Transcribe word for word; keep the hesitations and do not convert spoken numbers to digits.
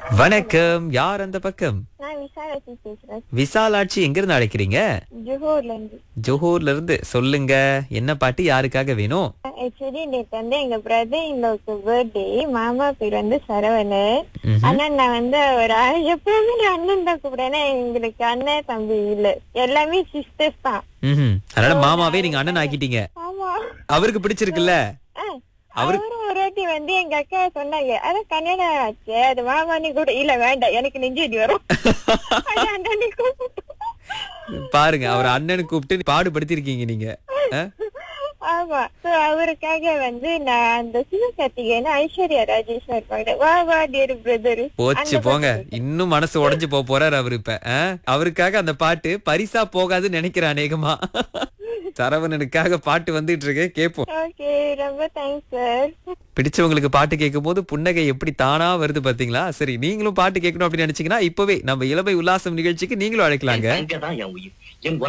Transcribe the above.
வணக்கம். யார் அந்த பக்கம்? நான் விசாலாட்சி பேசுறேன். விசாலாட்சி எங்க இருந்து அழைக்கிறீங்க? ஜோஹர்ல இருந்து. ஜோஹூர்ல இருந்து. சொல்லுங்க, என்ன பாட்டு யாருக்காக வேணும்? ஆக்சுவலி நேற்று வந்து எங்க பிரதர் இன்னொருக்கு பர்த்டே. மாமா பேர் வந்து சரவணன். ம்ஹும். ஆனா நான் வந்து ஒரு ஆ- எப்பவுமே நான் அண்ணன் தான் கூப்பிடுறேன். எங்களுக்கு அண்ணன் தம்பி இல்ல, எல்லாமே சிஸ்டர்ஸ் தான். ம்ஹும். அதனால மாமாவே நீங்க அண்ணன் ஆக்கிட்டீங்க. ஆமா. அவருக்கு பிடிச்சிருக்குல்ல? ஆ, அவரு- அவரும் ஒரு வாட்டி வந்து எங்க அக்கா சொன்னாங்க, அது கல்யாணம் ஆச்சு, அது மாமானி கூட இல்ல, வேண்டாம் எனக்கு நெஞ்சடி வரும். அது அண்ணனை கூப்பிட்டு. பாருங்க, அவர் அண்ணன் கூப்பிட்டு பாடுபடுத்திருக்கீங்க நீங்க. ஆ? ஆமா. சோ அவருக்காக வந்து நான் அந்த சிவகார்த்திகேயன் ஐஸ்வர்யா ராஜேஷ் இருப்பாங்க, வா வா டியர் பிரதர். போச்சு போங்க, இன்னும் மனசு உடைஞ்சு போக போறாரு அவரு இப்ப. ஆ? அவருக்காக அந்த பாட்டு பரிசா போகாதுன்னு நினைக்கிறேன் அநேகமா. சரவணனுக்காக பாட்டு வந்துட்டு இருக்கு, கேப்போம். ஓகே, ரொம்ப தேங்க்ஸ் சார். பிடிச்சவங்களுக்கு பாட்டு கேட்கும் போது புன்னகை எப்படி தானா வருது பாத்தீங்களா? சரி, நீங்களும் பாட்டு கேட்கணும் அப்படின்னு நினைச்சீங்கன்னா இப்பவே நம்ம இளமை உல்லாசம் நிகழ்ச்சிக்கு நீங்களும் அழைக்கலாங்க. அங்கதான் என் உயிர் என்